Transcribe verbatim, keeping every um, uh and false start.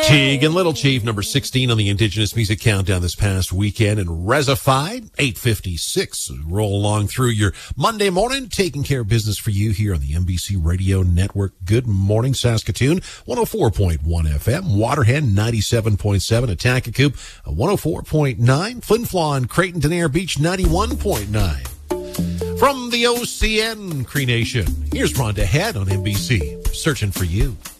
Teague and Little Chief, number sixteen on the Indigenous Music Countdown this past weekend, and Rezified, eight fifty-six. Roll along through your Monday morning, taking care of business for you here on the N B C Radio Network. Good morning, Saskatoon, one oh four point one F M, Waterhead, ninety-seven point seven, Atacacoop, one oh four point nine, Flin Flon, Creighton, Denair Beach, ninety-one point nine. From the O C N, Cree Nation, here's Rhonda Head on N B C, searching for you.